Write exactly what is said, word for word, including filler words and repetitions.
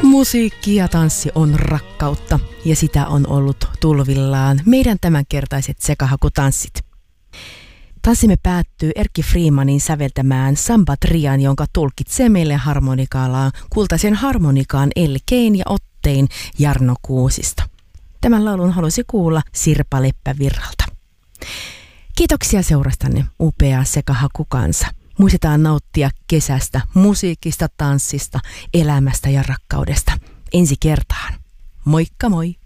Musiikki ja tanssi on rakkautta ja sitä on ollut tulvillaan meidän tämänkertaiset sekahakutanssit. Tanssimme päättyy Erkki Freemanin säveltämään Samba Trian, jonka tulkitsee meille harmonikaalaa kultaisen harmonikaan Elkein ja Ottein Jarno Kuusista. Tämän laulun halusi kuulla Sirpa Leppävirralta. Kiitoksia seurastanne, upea sekahakukansa. Muistetaan nauttia kesästä, musiikista, tanssista, elämästä ja rakkaudesta. Ensi kertaan. Moikka moi!